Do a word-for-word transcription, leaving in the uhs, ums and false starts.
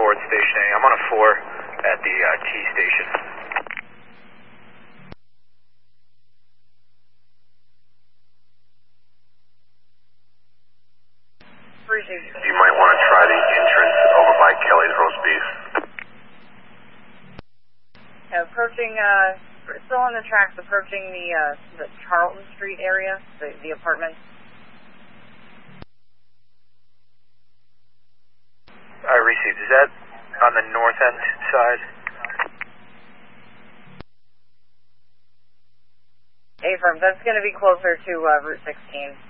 forward stationing. I'm on a four at the uh, T station. You might want to try the entrance over by Kelly's Roast Beef. Yeah, approaching, uh, still on the tracks, approaching the, uh, the Charlton Street area, the, the apartments. I received. Is that on the north end side? Affirm, that's going to be closer to uh, Route sixteen.